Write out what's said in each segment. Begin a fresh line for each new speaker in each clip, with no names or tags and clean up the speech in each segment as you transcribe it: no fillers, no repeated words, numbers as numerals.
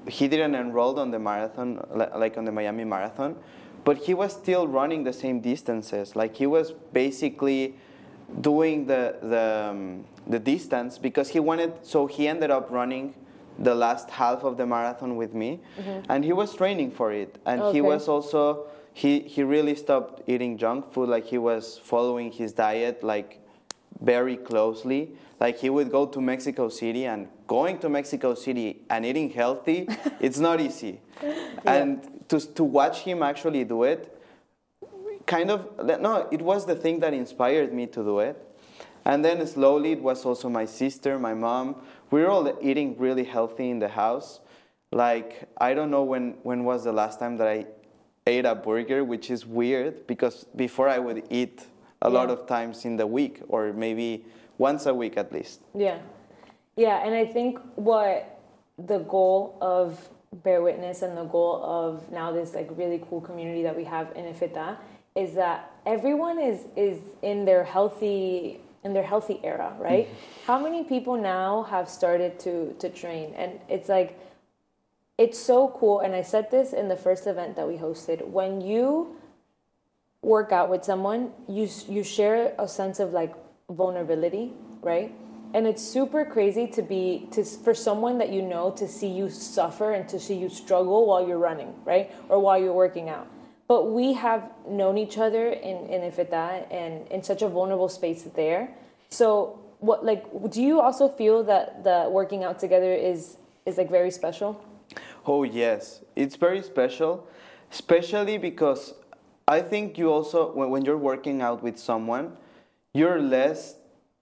he didn't enroll on the marathon, like on the Miami Marathon, but he was still running the same distances. Like he was basically doing the distance because he wanted. So he ended up running the last half of the marathon with me, and he was training for it. And he
Okay.
was also he really stopped eating junk food. Like he was following his diet like very closely. Like he would go to Mexico City, and going to Mexico City and eating healthy, it's not easy. And to watch him actually do it, kind of, no, it was the thing that inspired me to do it. And then slowly it was also my sister, my mom. We were all eating really healthy in the house. Like, I don't know when was the last time that I ate a burger, which is weird because before I would eat a lot of times in the week, or maybe once a week at least.
Yeah. Yeah, and I think what the goal of Bear Witness and the goal of now this like really cool community that we have in Ifita is that everyone is in their healthy era, right? How many people now have started to train? And it's like it's so cool, and I said this in the first event that we hosted. When you work out with someone, you share a sense of like vulnerability, right? And it's super crazy for someone that you know to see you suffer and to see you struggle while you're running, right? Or while you're working out. But we have known each other in Ifita and in such a vulnerable space there. So do you also feel that the working out together is like very special?
Oh, yes. It's very special, especially because I think you also, when you're working out with someone, you're less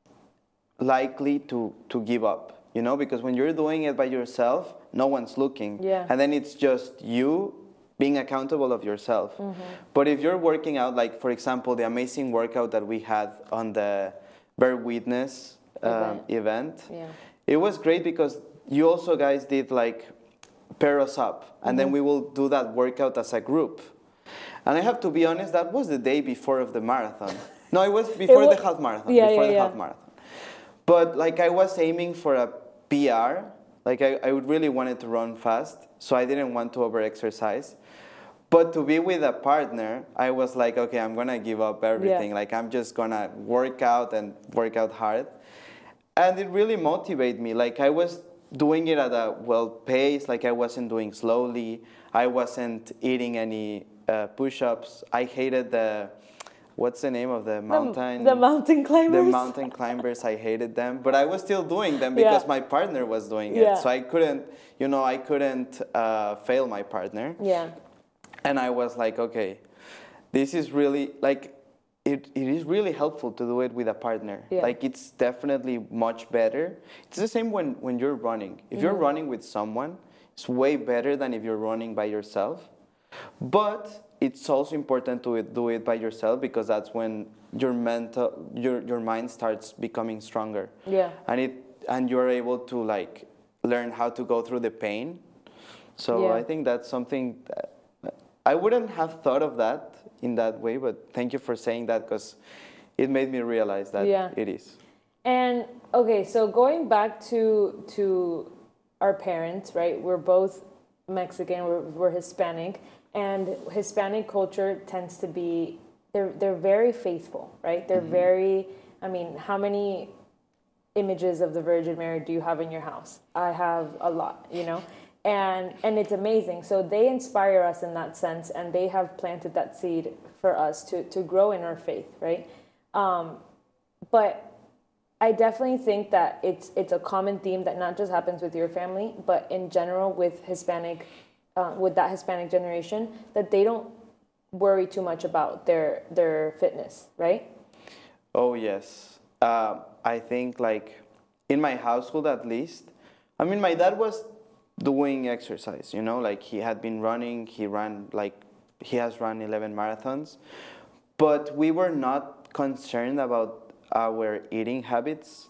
likely to give up, because when you're doing it by yourself, no one's looking.
Yeah.
And then it's just you being accountable of yourself. But if you're working out, like, for example, the amazing workout that we had on the Bear Witness event, it was great because you also guys did like pair us up, and then we will do that workout as a group. And I have to be honest, that was the day before of the marathon. No, it was before the half marathon. Half marathon. But like I was aiming for a PR, like I would really wanted to run fast, so I didn't want to over-exercise. But to be with a partner, I was like, okay, I'm gonna give up everything.
Yeah.
Like I'm just gonna work out and work out hard. And it really motivated me. Like I was doing it at a pace, like I wasn't doing slowly. I wasn't eating any push-ups. I hated what's the name of the mountain?
The mountain climbers.
The mountain climbers, I hated them. But I was still doing them because my partner was doing it. So I couldn't, fail my partner.
Yeah.
And I was like, okay, this is really, like, it is really helpful to do it with a partner.
Yeah.
Like, it's definitely much better. It's the same when you're running. If you're running with someone, it's way better than if you're running by yourself. But it's also important to do it by yourself because that's when your mind starts becoming stronger.
Yeah.
And you're able to, like, learn how to go through the pain. So I think that's something that I wouldn't have thought of that in that way, but thank you for saying that because it made me realize that it is.
And okay, so going back to our parents, right? We're both Mexican, we're Hispanic, and Hispanic culture tends to be they're very faithful, right? They're very, I mean, how many images of the Virgin Mary do you have in your house? I have a lot, And it's amazing. So they inspire us in that sense, and they have planted that seed for us to grow in our faith, right? But I definitely think that it's a common theme that not just happens with your family, but in general with that Hispanic generation, that they don't worry too much about their fitness, right?
Oh, yes. I think, like, in my household at least, I mean, my dad was doing exercise, like he had been running, he has run 11 marathons, but we were not concerned about our eating habits.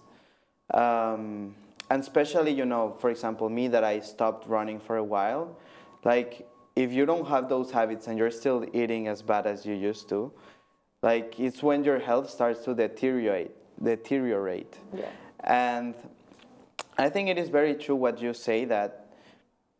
And especially, for example, me, that I stopped running for a while, like if you don't have those habits and you're still eating as bad as you used to, like it's when your health starts to deteriorate. Yeah. And I think it is very true what you say, that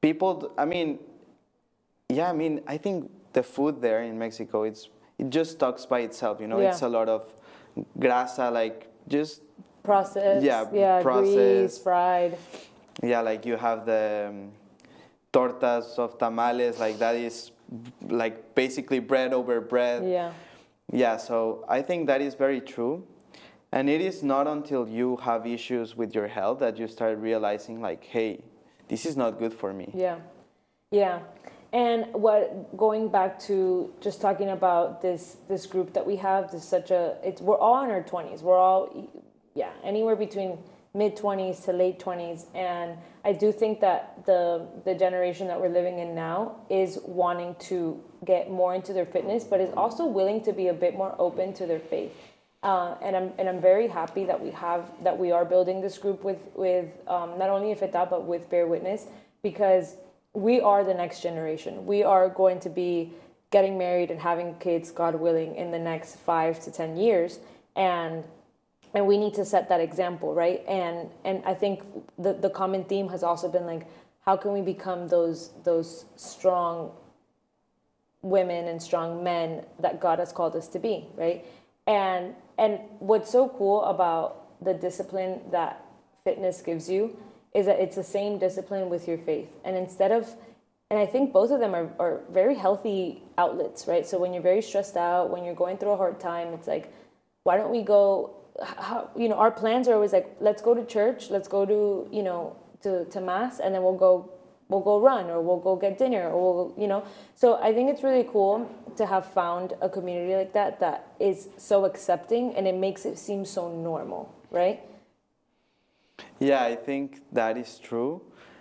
I mean, yeah, I mean, I think the food there in Mexico, it just talks by itself, you know.
Yeah.
It's a lot of grasa, like just
Processed,
yeah,
grease,
processed.
fried.
Yeah, like you have the tortas of tamales, like that is like basically bread over bread.
Yeah.
Yeah, so I think that is very true. And it is not until you have issues with your health that you start realizing, like, hey, this is not good for me.
Yeah, yeah. And what going back to just talking about this group that we have, this such a it's we're all in our 20s. We're all anywhere between mid 20s to late 20s, and I do think that the generation that we're living in now is wanting to get more into their fitness, but is also willing to be a bit more open to their faith. And I'm very happy that we are building this group with not only Ifeta but with Bear Witness, because we are the next generation. We are going to be getting married and having kids, God willing, in the next 5 to 10 years, and we need to set that example, right? And I think the common theme has also been like, how can we become those strong women and strong men that God has called us to be, right? And what's so cool about the discipline that fitness gives you is that it's the same discipline with your faith. And and I think both of them are very healthy outlets, right? So when you're very stressed out, when you're going through a hard time, it's like, why don't we go, our plans are always like, let's go to church, let's go to mass, and then we'll go run, or we'll go get dinner, or so I think it's really cool to have found a community like that is so accepting, and it makes it seem so normal, right?
Yeah, I think that is true.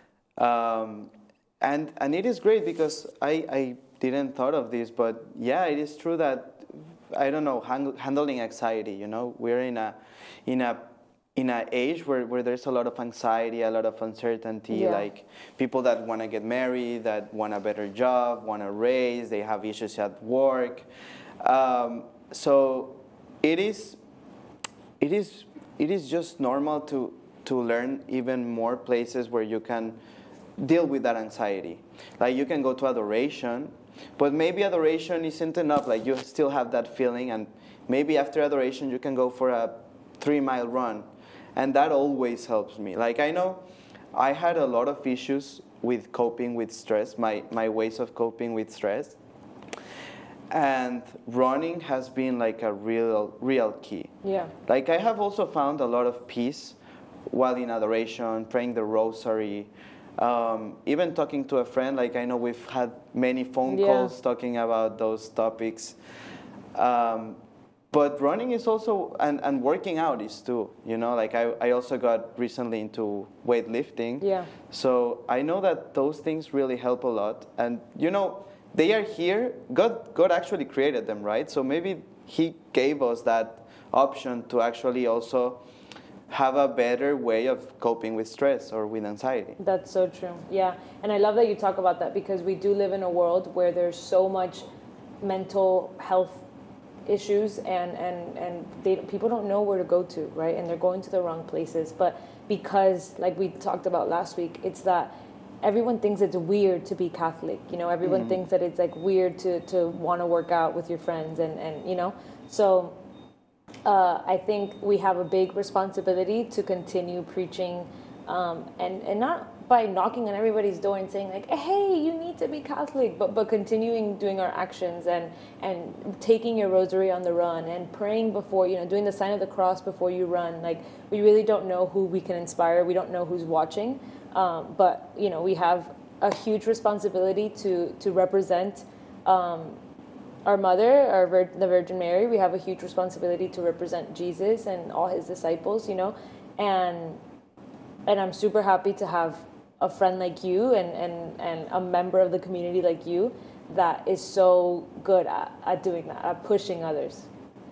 And it is great because I didn't thought of this, but yeah, it is true that, I don't know, handling anxiety, we're in a age where there's a lot of anxiety, a lot of uncertainty, like people that want to get married, that want a better job, want a raise, they have issues at work. So it is just normal to learn even more places where you can deal with that anxiety. Like you can go to adoration, but maybe adoration isn't enough. Like you still have that feeling, and maybe after adoration you can go for a 3-mile run. And that always helps me. Like I know I had a lot of issues with coping with stress, my ways of coping with stress. And running has been like a real key.
Yeah.
Like I have also found a lot of peace while in adoration, praying the rosary, even talking to a friend. Like I know we've had many phone calls talking about those topics. But running is also, and working out is too, like I also got recently into weightlifting.
Yeah.
So I know that those things really help a lot. And, they are here. God actually created them, right? So maybe He gave us that option to actually also have a better way of coping with stress or with anxiety.
That's so true. Yeah. And I love that you talk about that, because we do live in a world where there's so much mental health issues, and people don't know where to go to, right? And they're going to the wrong places. But because, like we talked about last week, it's that everyone thinks it's weird to be Catholic. Everyone thinks that it's like weird to want to work out with your friends, and so I think we have a big responsibility to continue preaching, and not by knocking on everybody's door and saying like, hey, you need to be Catholic, but continuing doing our actions, and taking your rosary on the run, and praying before, doing the sign of the cross before you run. Like, we really don't know who we can inspire. We don't know who's watching, but we have a huge responsibility to represent our mother, the Virgin Mary. We have a huge responsibility to represent Jesus and all his disciples, and I'm super happy to have a friend like you, and a member of the community like you, that is so good at doing that, at pushing others.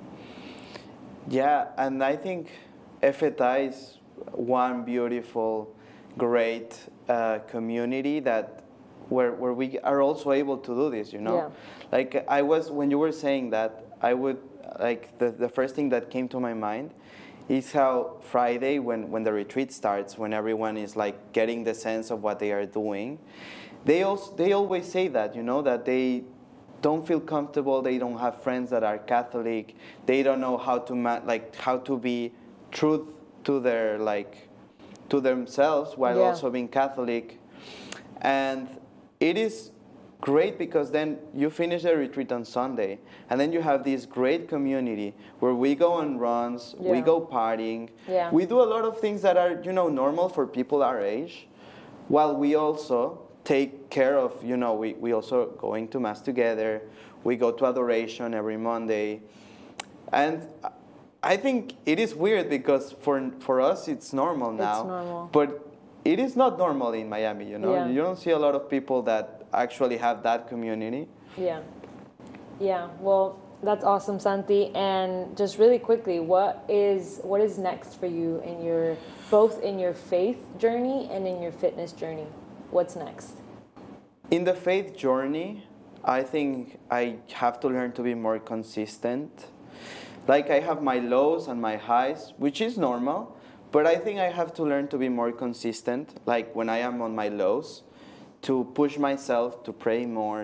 Yeah, and I think Ifeta is one beautiful, great community that where we are also able to do this,
Yeah.
Like when you were saying that, I would, like the first thing that came to my mind is how Friday, when the retreat starts, when everyone is like getting the sense of what they are doing, they always say that, you know, that they don't feel comfortable, they don't have friends that are Catholic, they don't know how to how to be truth to their to themselves while
Yeah.
also being Catholic. And it is great because then you finish the retreat on Sunday, and then you have this great community where we go on runs, we
Yeah.
go partying,
Yeah.
we do a lot of things that are, you know, normal for people our age, while we also take care of, you know, we also going to Mass together, we go to adoration every Monday. And I think it is weird because for us it's normal now.
It's normal.
But it is not normal in Miami, you know.
Yeah.
You don't see a lot of people that actually have that community.
Yeah. Yeah. Well, that's awesome, Santi. And just really quickly, what is next for you in your both in your faith journey and in your fitness journey? What's next?
In the faith journey, I think I have to learn to be more consistent. Like I have my lows and my highs, which is normal, but I think I have to learn to be more consistent. Like when I am on my lows, to push myself to pray more.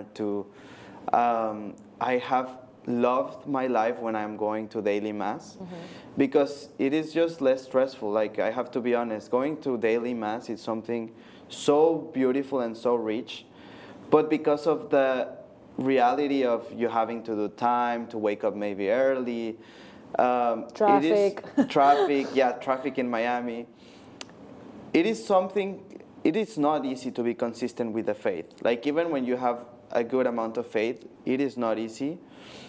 I have loved my life when I'm going to daily Mass, because it is just less stressful. Like I have to be honest, going to daily Mass is something so beautiful and so rich, but because of the reality of you having to do time to wake up maybe early,
Traffic.
Traffic in Miami. It is not easy to be consistent with the faith. Like even when you have a good amount of faith, it is not easy.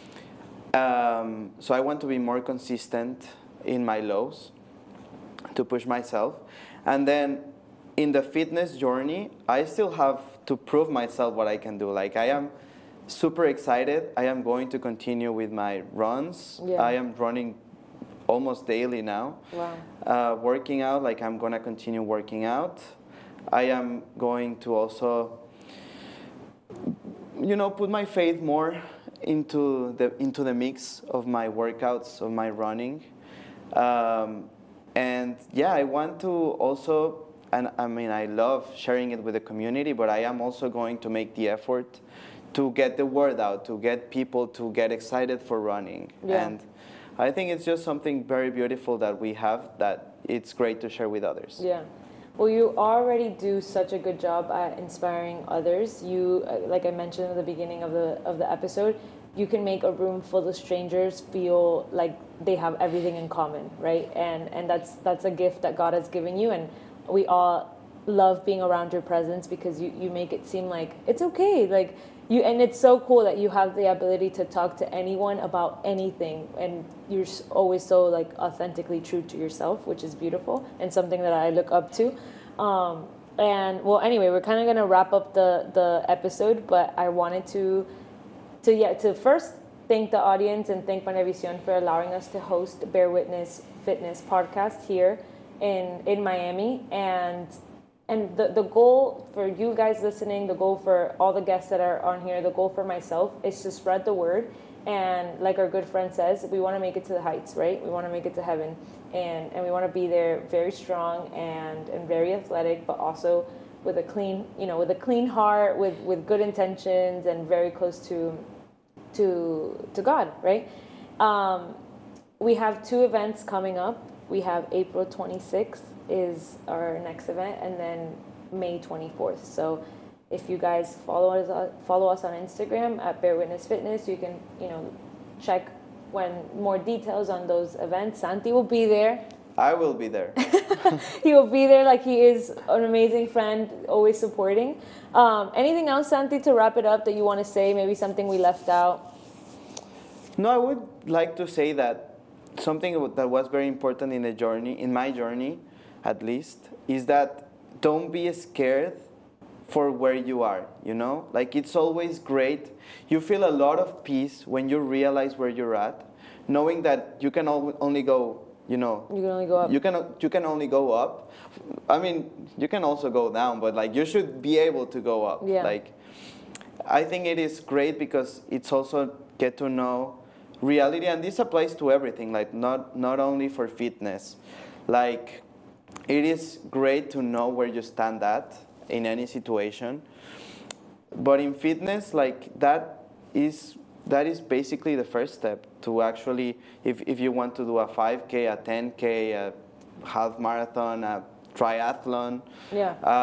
So I want to be more consistent in my lows, to push myself. And then in the fitness journey, I still have to prove myself what I can do. Like I am super excited. I am going to continue with my runs.
Yeah.
I am running almost daily now.
Wow.
Working out, like I'm gonna continue working out. I am going to also, you know, put my faith more into the mix of my workouts, of my running. And yeah, I want to also, and I mean, I love sharing it with the community, but I am also going to make the effort to get the word out, to get people to get excited for running.
Yeah.
And I think it's just something very beautiful that we have, that it's great to share with others.
Yeah. Well, you already do such a good job at inspiring others. You, like I mentioned at the beginning of the episode, you can make a room full of strangers feel like they have everything in common, right? And that's a gift that God has given you, and we all love being around your presence because you make it seem like it's okay, like you, and it's so cool that you have the ability to talk to anyone about anything, and you're always so like authentically true to yourself, which is beautiful and something that I look up to. And well, anyway, we're kind of gonna wrap up the episode, but I wanted to first thank the audience and thank Manevision for allowing us to host Bear Witness Fitness podcast here in Miami. And the goal for you guys listening, the goal for all the guests that are on here, the goal for myself is to spread the word. And like our good friend says, we want to make it to the heights, right? We want to make it to heaven. And we want to be there very strong and very athletic, but also with a clean heart, with good intentions, and very close to God, right? We have 2 events coming up. We have April 26th is our next event, and then May 24th. So if you guys follow us on Instagram at Bear Witness Fitness, you can check when more details on those events. Santi will be there.
I will be there.
He will be there, like he is an amazing friend, always supporting. Anything else, Santi, to wrap it up that you want to say? Maybe something we left out?
No, I would like to say that something that was very important in my journey, at least, is that don't be scared for where you are, Like, it's always great. You feel a lot of peace when you realize where you're at, knowing that you can only go, You can only go up. You can only go up. I mean, you can also go down, but like you should be able to go up.
Yeah.
Like, I think it is great because it's also get to know reality, and this applies to everything, like not only for fitness. Like, it is great to know where you stand at in any situation, but in fitness, like that is basically the first step to actually, if you want to do a 5K, a 10K, a half marathon, a triathlon,
Yeah.